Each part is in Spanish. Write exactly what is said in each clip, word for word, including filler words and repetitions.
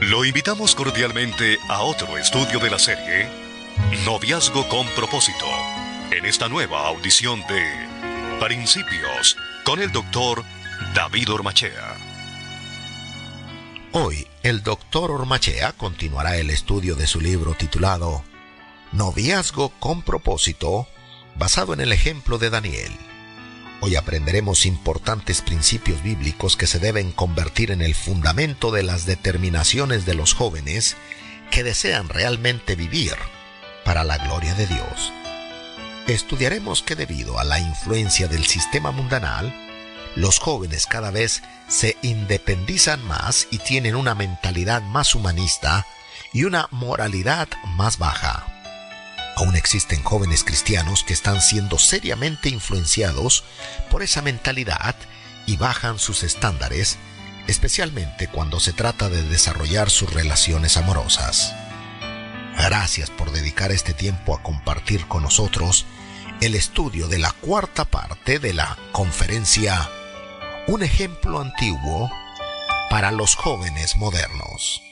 Lo invitamos cordialmente a otro estudio de la serie Noviazgo con propósito, en esta nueva audición de Principios con el doctor David Ormachea. Hoy el doctor Ormachea continuará el estudio de su libro titulado Noviazgo con propósito, basado en el ejemplo de Daniel. Hoy aprenderemos importantes principios bíblicos que se deben convertir en el fundamento de las determinaciones de los jóvenes que desean realmente vivir para la gloria de Dios. Estudiaremos que debido a la influencia del sistema mundanal, los jóvenes cada vez se independizan más y tienen una mentalidad más humanista y una moralidad más baja. Aún existen jóvenes cristianos que están siendo seriamente influenciados por esa mentalidad y bajan sus estándares, especialmente cuando se trata de desarrollar sus relaciones amorosas. Gracias por dedicar este tiempo a compartir con nosotros el estudio de la cuarta parte de la conferencia Un ejemplo antiguo para los jóvenes modernos.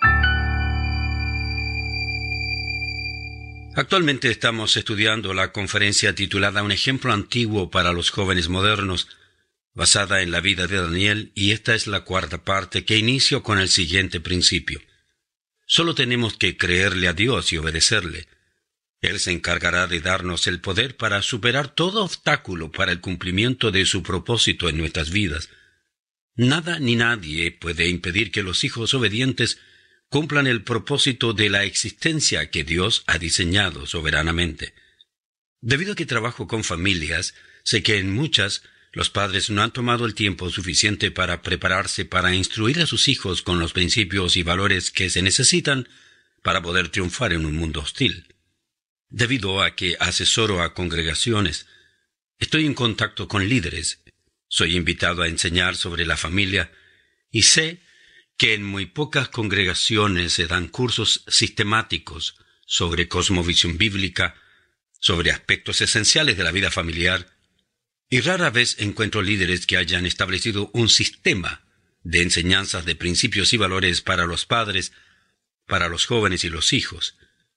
Actualmente estamos estudiando la conferencia titulada Un ejemplo antiguo para los jóvenes modernos, basada en la vida de Daniel, y esta es la cuarta parte que inicio con el siguiente principio. Solo tenemos que creerle a Dios y obedecerle. Él se encargará de darnos el poder para superar todo obstáculo para el cumplimiento de su propósito en nuestras vidas. Nada ni nadie puede impedir que los hijos obedientes cumplan el propósito de la existencia que Dios ha diseñado soberanamente. Debido a que trabajo con familias, sé que en muchas los padres no han tomado el tiempo suficiente para prepararse para instruir a sus hijos con los principios y valores que se necesitan para poder triunfar en un mundo hostil. Debido a que asesoro a congregaciones, estoy en contacto con líderes, soy invitado a enseñar sobre la familia y sé que en muy pocas congregaciones se dan cursos sistemáticos sobre cosmovisión bíblica, sobre aspectos esenciales de la vida familiar, y rara vez encuentro líderes que hayan establecido un sistema de enseñanzas de principios y valores para los padres, para los jóvenes y los hijos.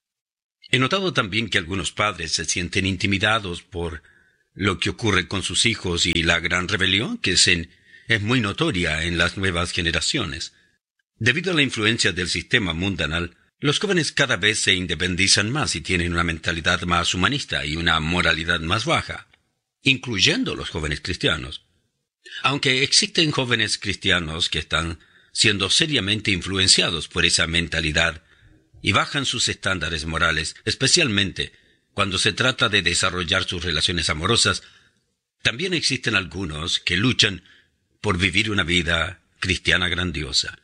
He notado también que algunos padres se sienten intimidados por lo que ocurre con sus hijos y la gran rebelión que se, es muy notoria en las nuevas generaciones. Debido a la influencia del sistema mundanal, los jóvenes cada vez se independizan más y tienen una mentalidad más humanista y una moralidad más baja, incluyendo los jóvenes cristianos. Aunque existen jóvenes cristianos que están siendo seriamente influenciados por esa mentalidad y bajan sus estándares morales, especialmente cuando se trata de desarrollar sus relaciones amorosas, también existen algunos que luchan por vivir una vida cristiana grandiosa.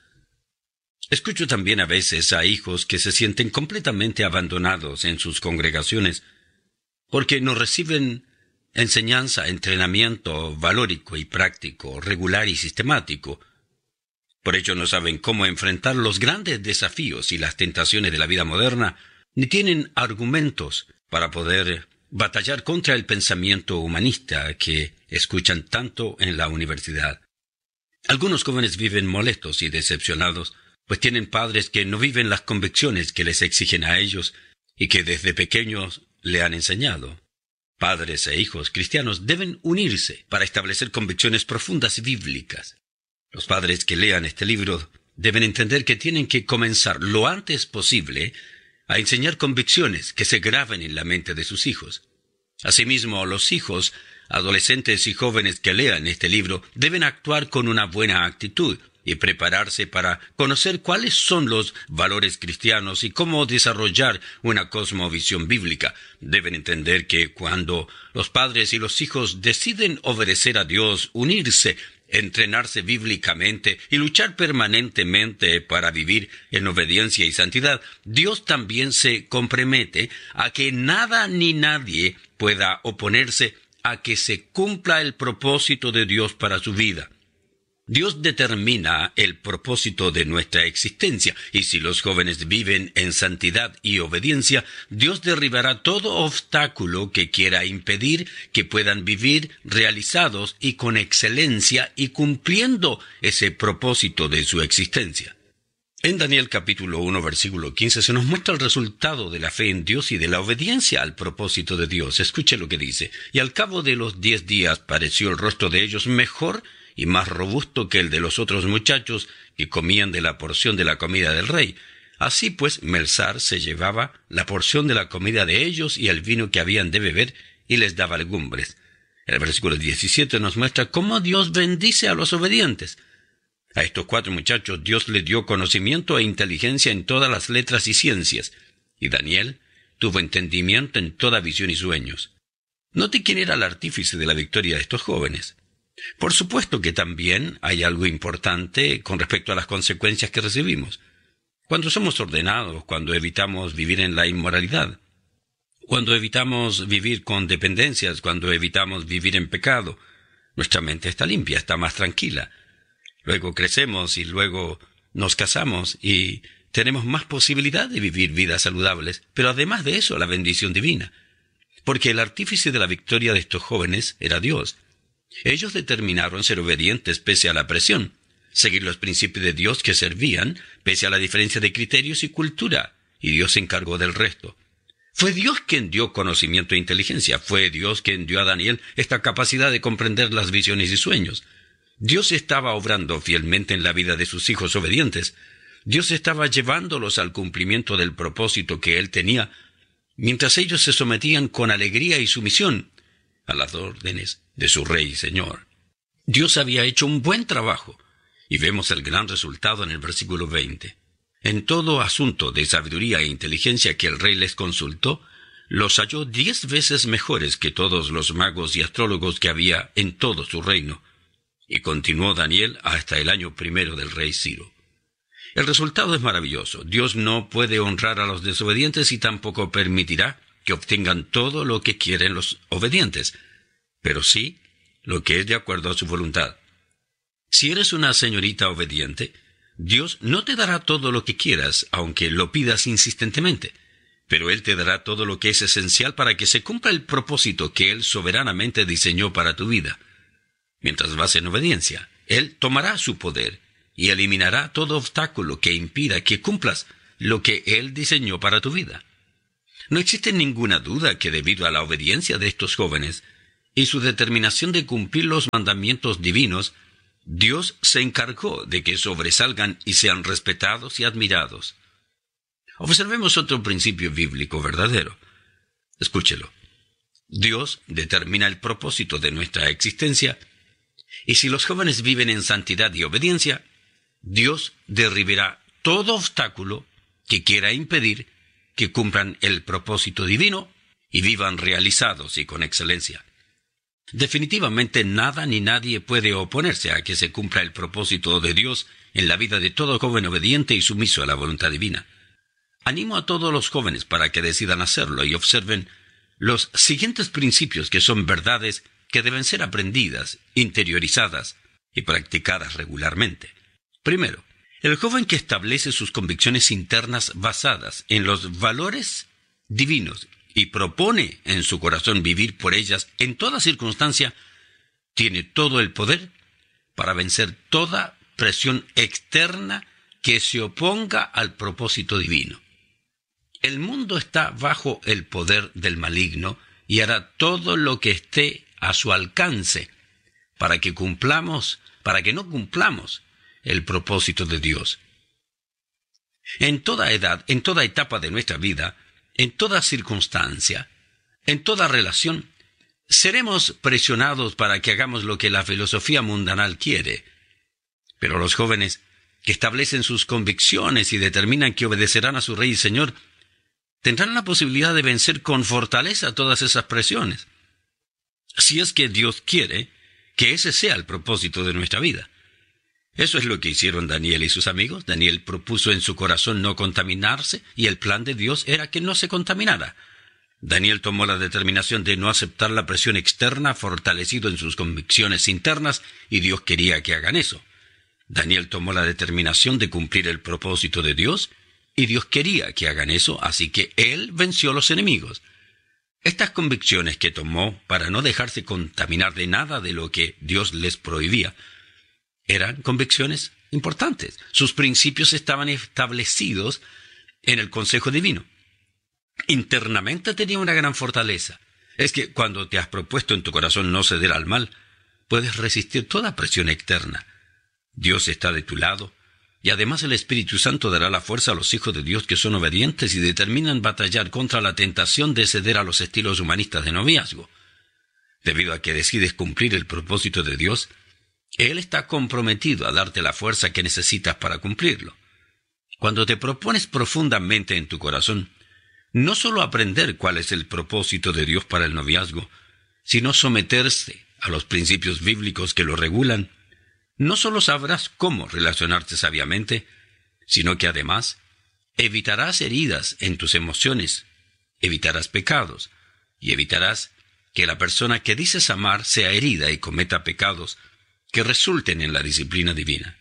Escucho también a veces a hijos que se sienten completamente abandonados en sus congregaciones porque no reciben enseñanza, entrenamiento valórico y práctico, regular y sistemático. Por ello no saben cómo enfrentar los grandes desafíos y las tentaciones de la vida moderna, ni tienen argumentos para poder batallar contra el pensamiento humanista que escuchan tanto en la universidad. Algunos jóvenes viven molestos y decepcionados, pues tienen padres que no viven las convicciones que les exigen a ellos y que desde pequeños le han enseñado. Padres e hijos cristianos deben unirse para establecer convicciones profundas y bíblicas. Los padres que lean este libro deben entender que tienen que comenzar lo antes posible a enseñar convicciones que se graben en la mente de sus hijos. Asimismo, los hijos, adolescentes y jóvenes que lean este libro deben actuar con una buena actitud y prepararse para conocer cuáles son los valores cristianos y cómo desarrollar una cosmovisión bíblica. Deben entender que cuando los padres y los hijos deciden obedecer a Dios, unirse, entrenarse bíblicamente y luchar permanentemente para vivir en obediencia y santidad, Dios también se compromete a que nada ni nadie pueda oponerse a que se cumpla el propósito de Dios para su vida. Dios determina el propósito de nuestra existencia, y si los jóvenes viven en santidad y obediencia, Dios derribará todo obstáculo que quiera impedir que puedan vivir realizados y con excelencia y cumpliendo ese propósito de su existencia. En Daniel capítulo uno, versículo quince, se nos muestra el resultado de la fe en Dios y de la obediencia al propósito de Dios. Escuche lo que dice. Y al cabo de los diez días pareció el rostro de ellos mejor y más robusto que el de los otros muchachos que comían de la porción de la comida del rey. Así pues, Melzar se llevaba la porción de la comida de ellos y el vino que habían de beber y les daba legumbres. El versículo diecisiete nos muestra cómo Dios bendice a los obedientes. A estos cuatro muchachos Dios les dio conocimiento e inteligencia en todas las letras y ciencias, y Daniel tuvo entendimiento en toda visión y sueños. Note quién era el artífice de la victoria de estos jóvenes. Por supuesto que también hay algo importante con respecto a las consecuencias que recibimos. Cuando somos ordenados, cuando evitamos vivir en la inmoralidad, cuando evitamos vivir con dependencias, cuando evitamos vivir en pecado, nuestra mente está limpia, está más tranquila. Luego crecemos y luego nos casamos y tenemos más posibilidad de vivir vidas saludables, pero además de eso, la bendición divina. Porque el artífice de la victoria de estos jóvenes era Dios. Ellos determinaron ser obedientes pese a la presión, seguir los principios de Dios que servían pese a la diferencia de criterios y cultura, y Dios se encargó del resto. Fue Dios quien dio conocimiento e inteligencia, fue Dios quien dio a Daniel esta capacidad de comprender las visiones y sueños. Dios estaba obrando fielmente en la vida de sus hijos obedientes. Dios estaba llevándolos al cumplimiento del propósito que Él tenía, mientras ellos se sometían con alegría y sumisión a las órdenes de su Rey y Señor. Dios había hecho un buen trabajo, y vemos el gran resultado en el versículo veinte. En todo asunto de sabiduría e inteligencia que el rey les consultó, los halló diez veces mejores que todos los magos y astrólogos que había en todo su reino. Y continuó Daniel hasta el año primero del rey Ciro. El resultado es maravilloso. Dios no puede honrar a los desobedientes y tampoco permitirá que obtengan todo lo que quieren los obedientes, pero sí lo que es de acuerdo a su voluntad. Si eres una señorita obediente, Dios no te dará todo lo que quieras, aunque lo pidas insistentemente, pero Él te dará todo lo que es esencial para que se cumpla el propósito que Él soberanamente diseñó para tu vida. Mientras vas en obediencia, Él tomará su poder y eliminará todo obstáculo que impida que cumplas lo que Él diseñó para tu vida. No existe ninguna duda que debido a la obediencia de estos jóvenes y su determinación de cumplir los mandamientos divinos, Dios se encargó de que sobresalgan y sean respetados y admirados. Observemos otro principio bíblico verdadero. Escúchelo. Dios determina el propósito de nuestra existencia, y si los jóvenes viven en santidad y obediencia, Dios derribará todo obstáculo que quiera impedir que cumplan el propósito divino y vivan realizados y con excelencia. Definitivamente nada ni nadie puede oponerse a que se cumpla el propósito de Dios en la vida de todo joven obediente y sumiso a la voluntad divina. Animo a todos los jóvenes para que decidan hacerlo y observen los siguientes principios que son verdades que deben ser aprendidas, interiorizadas y practicadas regularmente. Primero, el joven que establece sus convicciones internas basadas en los valores divinos y propone en su corazón vivir por ellas en toda circunstancia, tiene todo el poder para vencer toda presión externa que se oponga al propósito divino. El mundo está bajo el poder del maligno y hará todo lo que esté a su alcance para que cumplamos, para que no cumplamos el propósito de Dios. En toda edad, en toda etapa de nuestra vida, en toda circunstancia, en toda relación, seremos presionados para que hagamos lo que la filosofía mundanal quiere. Pero los jóvenes que establecen sus convicciones y determinan que obedecerán a su Rey y Señor, tendrán la posibilidad de vencer con fortaleza todas esas presiones. Si es que Dios quiere que ese sea el propósito de nuestra vida. Eso es lo que hicieron Daniel y sus amigos. Daniel propuso en su corazón no contaminarse y el plan de Dios era que no se contaminara. Daniel tomó la determinación de no aceptar la presión externa, fortalecido en sus convicciones internas, y Dios quería que hagan eso. Daniel tomó la determinación de cumplir el propósito de Dios, y Dios quería que hagan eso, así que él venció a los enemigos. Estas convicciones que tomó para no dejarse contaminar de nada de lo que Dios les prohibía, eran convicciones importantes. Sus principios estaban establecidos en el consejo divino. Internamente tenía una gran fortaleza. Es que cuando te has propuesto en tu corazón no ceder al mal, puedes resistir toda presión externa. Dios está de tu lado, y además el Espíritu Santo dará la fuerza a los hijos de Dios que son obedientes y determinan batallar contra la tentación de ceder a los estilos humanistas de noviazgo. Debido a que decides cumplir el propósito de Dios, Él está comprometido a darte la fuerza que necesitas para cumplirlo. Cuando te propones profundamente en tu corazón, no solo aprender cuál es el propósito de Dios para el noviazgo, sino someterse a los principios bíblicos que lo regulan, no solo sabrás cómo relacionarte sabiamente, sino que además evitarás heridas en tus emociones, evitarás pecados y evitarás que la persona que dices amar sea herida y cometa pecados que resulten en la disciplina divina.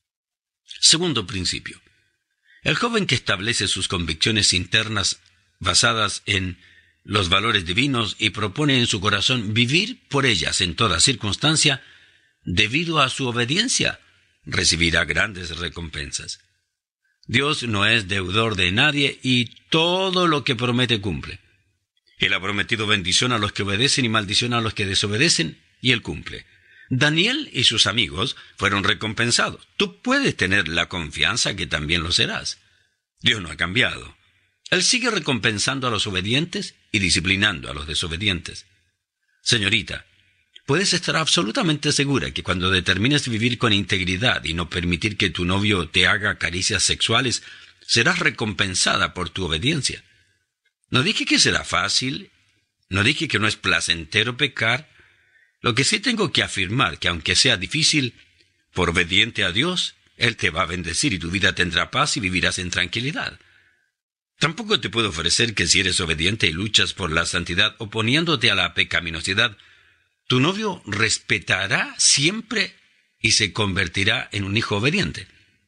Segundo principio. El joven que establece sus convicciones internas basadas en los valores divinos y propone en su corazón vivir por ellas en toda circunstancia, debido a su obediencia, recibirá grandes recompensas. Dios no es deudor de nadie y todo lo que promete cumple. Él ha prometido bendición a los que obedecen y maldición a los que desobedecen, y Él cumple. Daniel y sus amigos fueron recompensados. Tú puedes tener la confianza que también lo serás. Dios no ha cambiado. Él sigue recompensando a los obedientes y disciplinando a los desobedientes. Señorita, puedes estar absolutamente segura que cuando determines vivir con integridad y no permitir que tu novio te haga caricias sexuales, serás recompensada por tu obediencia. No dije que será fácil, no dije que no es placentero pecar. Lo que sí tengo que afirmar que aunque sea difícil, por obediente a Dios, Él te va a bendecir y tu vida tendrá paz y vivirás en tranquilidad. Tampoco te puedo ofrecer que si eres obediente y luchas por la santidad oponiéndote a la pecaminosidad, tu novio respetará siempre y se convertirá en un hijo obediente.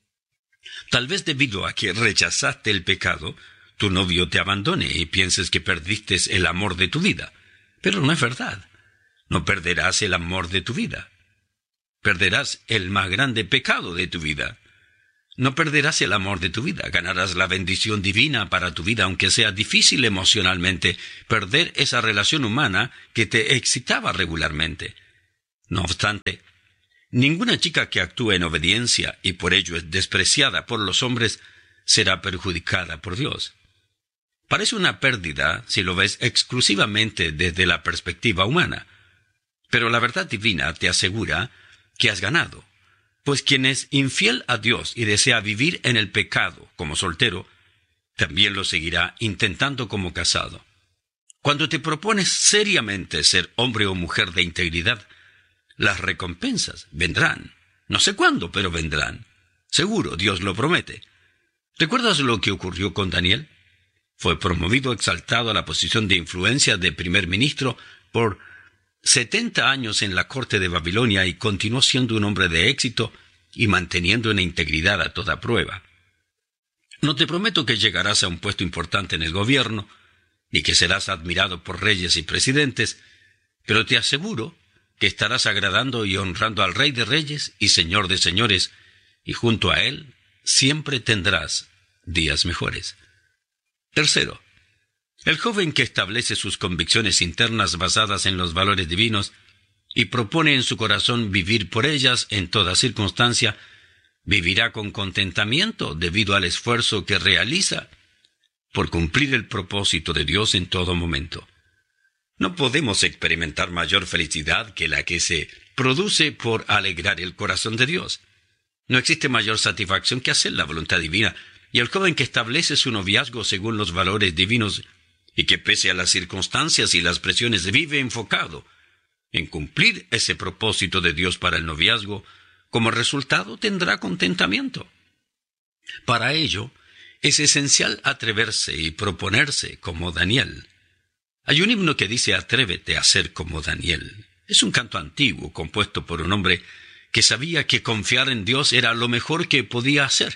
Tal vez debido a que rechazaste el pecado, tu novio te abandone y pienses que perdiste el amor de tu vida. Pero no es verdad. No perderás el amor de tu vida. Perderás el más grande pecado de tu vida. No perderás el amor de tu vida. Ganarás la bendición divina para tu vida, aunque sea difícil emocionalmente perder esa relación humana que te excitaba regularmente. No obstante, ninguna chica que actúe en obediencia y por ello es despreciada por los hombres será perjudicada por Dios. Parece una pérdida si lo ves exclusivamente desde la perspectiva humana, pero la verdad divina te asegura que has ganado. Pues quien es infiel a Dios y desea vivir en el pecado como soltero, también lo seguirá intentando como casado. Cuando te propones seriamente ser hombre o mujer de integridad, las recompensas vendrán. No sé cuándo, pero vendrán. Seguro, Dios lo promete. ¿Recuerdas lo que ocurrió con Daniel? Fue promovido exaltado a la posición de influencia de primer ministro por setenta años en la corte de Babilonia y continuó siendo un hombre de éxito y manteniendo una integridad a toda prueba. No te prometo que llegarás a un puesto importante en el gobierno, ni que serás admirado por reyes y presidentes, pero te aseguro que estarás agradando y honrando al Rey de Reyes y Señor de Señores, y junto a Él siempre tendrás días mejores. Tercero, el joven que establece sus convicciones internas basadas en los valores divinos y propone en su corazón vivir por ellas en toda circunstancia, vivirá con contentamiento debido al esfuerzo que realiza por cumplir el propósito de Dios en todo momento. No podemos experimentar mayor felicidad que la que se produce por alegrar el corazón de Dios. No existe mayor satisfacción que hacer la voluntad divina, y el joven que establece su noviazgo según los valores divinos y que pese a las circunstancias y las presiones vive enfocado en cumplir ese propósito de Dios para el noviazgo, como resultado tendrá contentamiento. Para ello, es esencial atreverse y proponerse como Daniel. Hay un himno que dice «Atrévete a ser como Daniel». Es un canto antiguo compuesto por un hombre que sabía que confiar en Dios era lo mejor que podía hacer.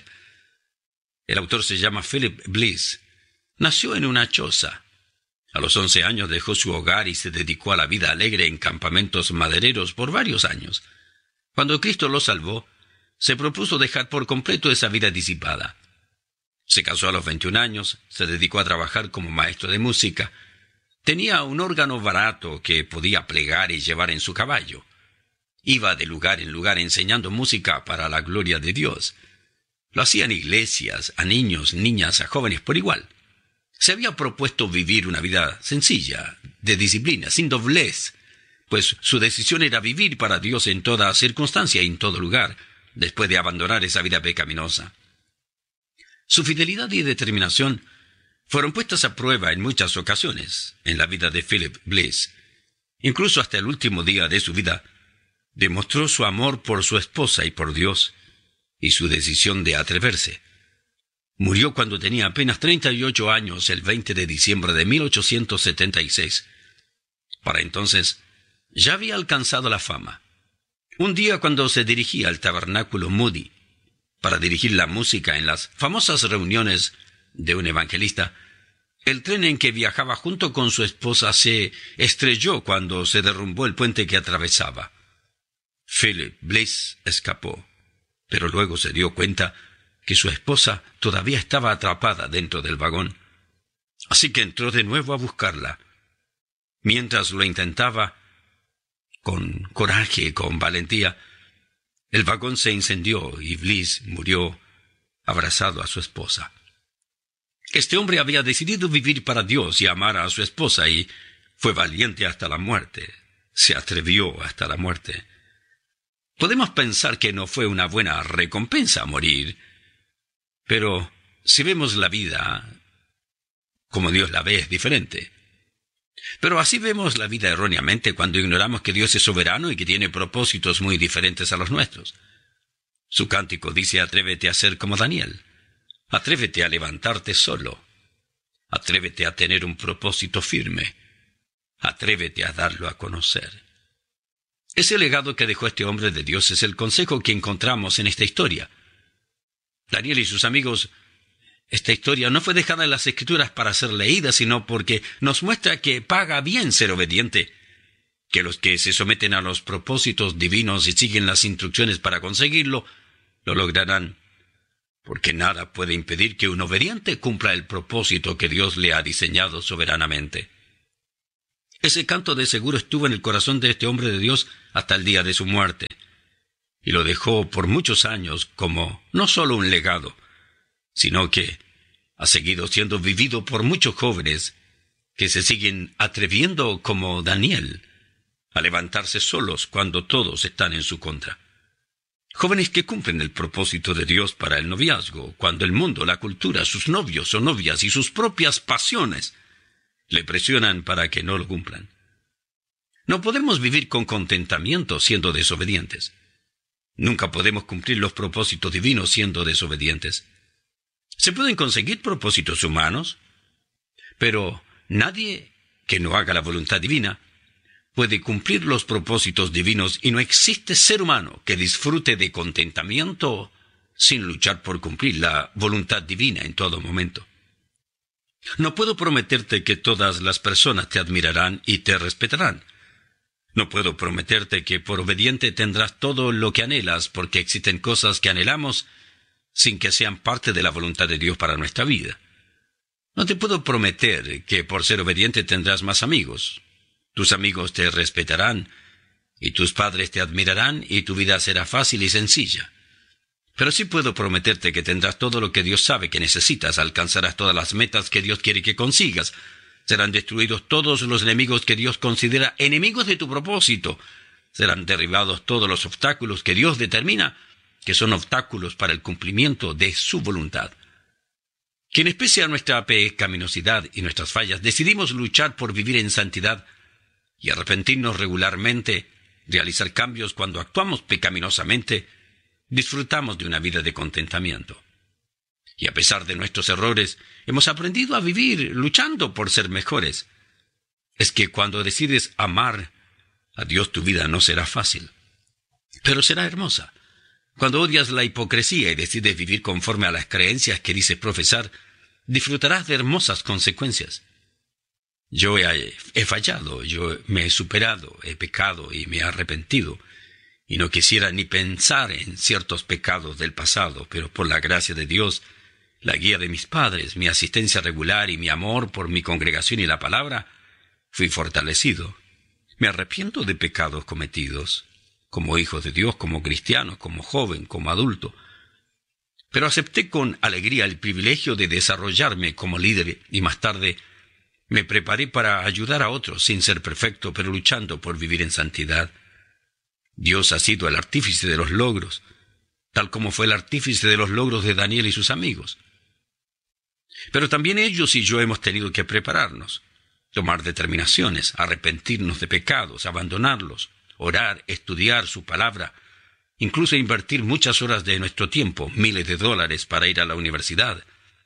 El autor se llama Philip Bliss. Nació en una choza. A los once años dejó su hogar y se dedicó a la vida alegre en campamentos madereros por varios años. Cuando Cristo lo salvó, se propuso dejar por completo esa vida disipada. Se casó a los veintiún años, se dedicó a trabajar como maestro de música. Tenía un órgano barato que podía plegar y llevar en su caballo. Iba de lugar en lugar enseñando música para la gloria de Dios. Lo hacía en iglesias, a niños, niñas, a jóvenes por igual. Se había propuesto vivir una vida sencilla, de disciplina, sin doblez, pues su decisión era vivir para Dios en toda circunstancia y en todo lugar, después de abandonar esa vida pecaminosa. Su fidelidad y determinación fueron puestas a prueba en muchas ocasiones en la vida de Philip Bliss. Incluso hasta el último día de su vida, demostró su amor por su esposa y por Dios, y su decisión de atreverse. Murió cuando tenía apenas treinta y ocho años el veinte de diciembre de mil ochocientos setenta y seis. Para entonces, ya había alcanzado la fama. Un día, cuando se dirigía al tabernáculo Moody para dirigir la música en las famosas reuniones de un evangelista, el tren en que viajaba junto con su esposa se estrelló cuando se derrumbó el puente que atravesaba. Philip Bliss escapó, pero luego se dio cuenta que su esposa todavía estaba atrapada dentro del vagón. Así que entró de nuevo a buscarla. Mientras lo intentaba, con coraje y con valentía, el vagón se incendió y Bliss murió abrazado a su esposa. Este hombre había decidido vivir para Dios y amar a su esposa, y fue valiente hasta la muerte. Se atrevió hasta la muerte. Podemos pensar que no fue una buena recompensa morir, pero si vemos la vida como Dios la ve, es diferente. Pero así vemos la vida erróneamente cuando ignoramos que Dios es soberano y que tiene propósitos muy diferentes a los nuestros. Su cántico dice: atrévete a ser como Daniel. Atrévete a levantarte solo. Atrévete a tener un propósito firme. Atrévete a darlo a conocer. Ese legado que dejó este hombre de Dios es el consejo que encontramos en esta historia. Daniel y sus amigos, esta historia no fue dejada en las Escrituras para ser leída, sino porque nos muestra que paga bien ser obediente, que los que se someten a los propósitos divinos y siguen las instrucciones para conseguirlo, lo lograrán, porque nada puede impedir que un obediente cumpla el propósito que Dios le ha diseñado soberanamente. Ese canto de seguro estuvo en el corazón de este hombre de Dios hasta el día de su muerte, y lo dejó por muchos años como no solo un legado, sino que ha seguido siendo vivido por muchos jóvenes que se siguen atreviendo como Daniel a levantarse solos cuando todos están en su contra. Jóvenes que cumplen el propósito de Dios para el noviazgo, cuando el mundo, la cultura, sus novios o novias y sus propias pasiones le presionan para que no lo cumplan. No podemos vivir con contentamiento siendo desobedientes. Nunca podemos cumplir los propósitos divinos siendo desobedientes. Se pueden conseguir propósitos humanos, pero nadie que no haga la voluntad divina puede cumplir los propósitos divinos, y no existe ser humano que disfrute de contentamiento sin luchar por cumplir la voluntad divina en todo momento. No puedo prometerte que todas las personas te admirarán y te respetarán. No puedo prometerte que por obediente tendrás todo lo que anhelas, porque existen cosas que anhelamos sin que sean parte de la voluntad de Dios para nuestra vida. No te puedo prometer que por ser obediente tendrás más amigos. Tus amigos te respetarán, y tus padres te admirarán, y tu vida será fácil y sencilla. Pero sí puedo prometerte que tendrás todo lo que Dios sabe que necesitas, alcanzarás todas las metas que Dios quiere que consigas, serán destruidos todos los enemigos que Dios considera enemigos de tu propósito, serán derribados todos los obstáculos que Dios determina que son obstáculos para el cumplimiento de su voluntad. Quienes, pese a nuestra pecaminosidad y nuestras fallas, decidimos luchar por vivir en santidad y arrepentirnos regularmente, realizar cambios cuando actuamos pecaminosamente, disfrutamos de una vida de contentamiento. Y a pesar de nuestros errores, hemos aprendido a vivir luchando por ser mejores. Es que cuando decides amar a Dios, tu vida no será fácil, pero será hermosa. Cuando odias la hipocresía y decides vivir conforme a las creencias que dices profesar, disfrutarás de hermosas consecuencias. Yo he, he fallado, yo me he superado, he pecado y me he arrepentido. y no quisiera ni pensar en ciertos pecados del pasado, pero por la gracia de Dios, la guía de mis padres, mi asistencia regular y mi amor por mi congregación y la palabra, fui fortalecido. Me arrepiento de pecados cometidos, como hijo de Dios, como cristiano, como joven, como adulto. Pero acepté con alegría el privilegio de desarrollarme como líder y más tarde me preparé para ayudar a otros sin ser perfecto, pero luchando por vivir en santidad. Dios ha sido el artífice de los logros, tal como fue el artífice de los logros de Daniel y sus amigos. Pero también ellos y yo hemos tenido que prepararnos, tomar determinaciones, arrepentirnos de pecados, abandonarlos, orar, estudiar su palabra, incluso invertir muchas horas de nuestro tiempo, miles de dólares para ir a la universidad.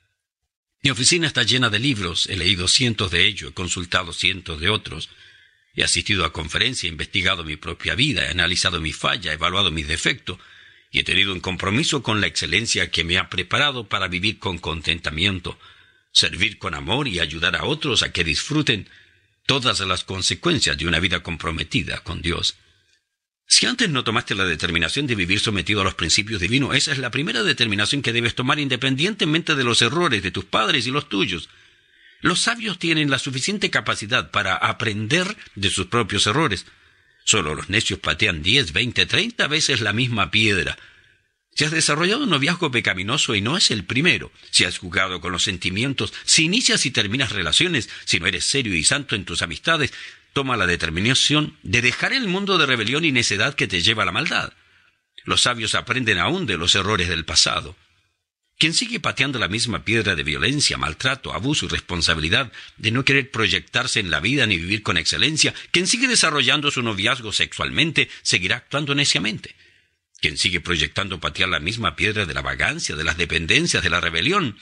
Mi oficina está llena de libros, he leído cientos de ellos, he consultado cientos de otros, he asistido a conferencias, he investigado mi propia vida, he analizado mi falla, he evaluado mis defectos y he tenido un compromiso con la excelencia que me ha preparado para vivir con contentamiento, servir con amor y ayudar a otros a que disfruten todas las consecuencias de una vida comprometida con Dios. Si antes no tomaste la determinación de vivir sometido a los principios divinos, esa es la primera determinación que debes tomar independientemente de los errores de tus padres y los tuyos. Los sabios tienen la suficiente capacidad para aprender de sus propios errores. Solo los necios patean diez, veinte, treinta veces la misma piedra. Si has desarrollado un noviazgo pecaminoso y no es el primero, si has jugado con los sentimientos, si inicias y terminas relaciones, si no eres serio y santo en tus amistades, toma la determinación de dejar el mundo de rebelión y necedad que te lleva a la maldad. Los sabios aprenden aún de los errores del pasado. Quien sigue pateando la misma piedra de violencia, maltrato, abuso y responsabilidad, de no querer proyectarse en la vida ni vivir con excelencia, quien sigue desarrollando su noviazgo sexualmente, seguirá actuando neciamente. Quien sigue proyectando patear la misma piedra de la vagancia, de las dependencias, de la rebelión,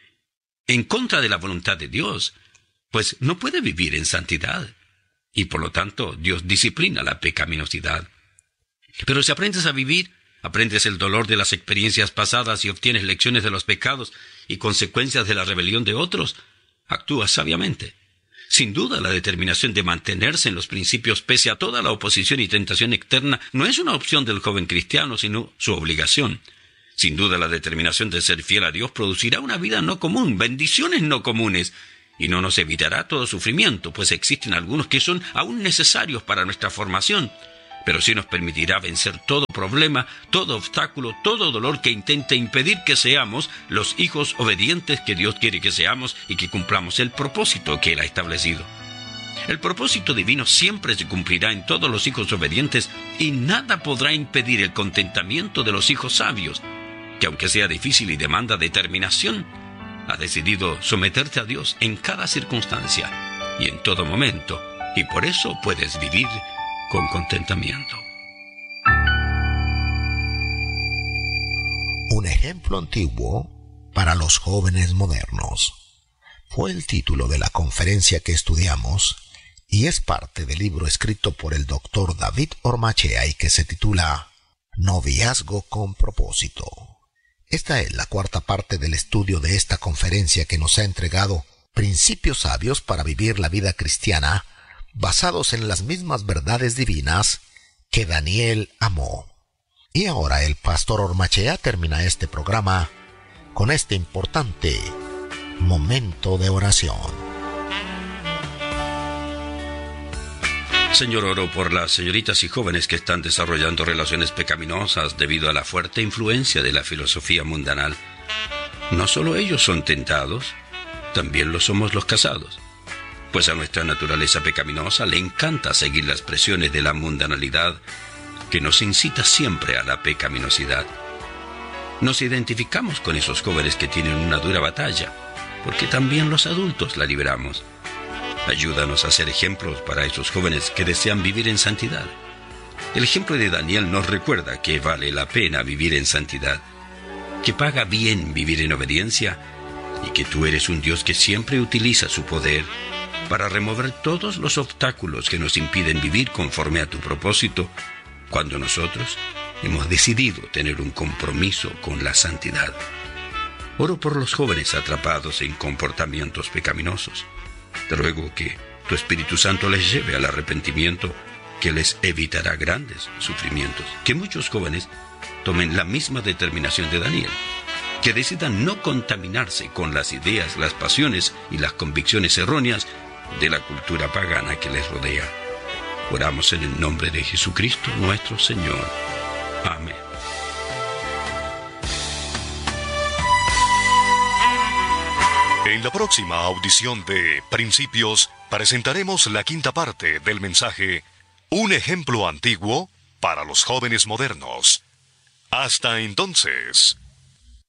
en contra de la voluntad de Dios, pues no puede vivir en santidad. Y por lo tanto, Dios disciplina la pecaminosidad. Pero si aprendes a vivir, aprendes el dolor de las experiencias pasadas y obtienes lecciones de los pecados y consecuencias de la rebelión de otros, actúas sabiamente. Sin duda, la determinación de mantenerse en los principios pese a toda la oposición y tentación externa no es una opción del joven cristiano, sino su obligación. Sin duda, la determinación de ser fiel a Dios producirá una vida no común, bendiciones no comunes, y no nos evitará todo sufrimiento, pues existen algunos que son aún necesarios para nuestra formación, pero sí nos permitirá vencer todo problema, todo obstáculo, todo dolor que intente impedir que seamos los hijos obedientes que Dios quiere que seamos y que cumplamos el propósito que Él ha establecido. El propósito divino siempre se cumplirá en todos los hijos obedientes y nada podrá impedir el contentamiento de los hijos sabios, que aunque sea difícil y demanda determinación, ha decidido someterte a Dios en cada circunstancia y en todo momento, y por eso puedes vivir con contentamiento. Un ejemplo antiguo para los jóvenes modernos fue el título de la conferencia que estudiamos y es parte del libro escrito por el doctor David Ormachea y que se titula Noviazgo con propósito. Esta es la cuarta parte del estudio de esta conferencia que nos ha entregado principios sabios para vivir la vida cristiana basados en las mismas verdades divinas que Daniel amó. Y ahora el pastor Ormachea termina este programa con este importante momento de oración. Señor, oro por las señoritas y jóvenes que están desarrollando relaciones pecaminosas debido a la fuerte influencia de la filosofía mundanal. No solo ellos son tentados, también lo somos los casados, pues a nuestra naturaleza pecaminosa le encanta seguir las presiones de la mundanalidad que nos incita siempre a la pecaminosidad. Nos identificamos con esos jóvenes que tienen una dura batalla, porque también los adultos la libramos. Ayúdanos a ser ejemplos para esos jóvenes que desean vivir en santidad. El ejemplo de Daniel nos recuerda que vale la pena vivir en santidad, que paga bien vivir en obediencia y que tú eres un Dios que siempre utiliza su poder para remover todos los obstáculos que nos impiden vivir conforme a tu propósito cuando nosotros hemos decidido tener un compromiso con la santidad. Oro por los jóvenes atrapados en comportamientos pecaminosos. Te ruego que tu Espíritu Santo les lleve al arrepentimiento que les evitará grandes sufrimientos. Que muchos jóvenes tomen la misma determinación de Daniel, que decidan no contaminarse con las ideas, las pasiones y las convicciones erróneas de la cultura pagana que les rodea. Oramos en el nombre de Jesucristo nuestro Señor. Amén. En la próxima audición de Principios presentaremos la quinta parte del mensaje Un ejemplo antiguo para los jóvenes modernos. Hasta entonces.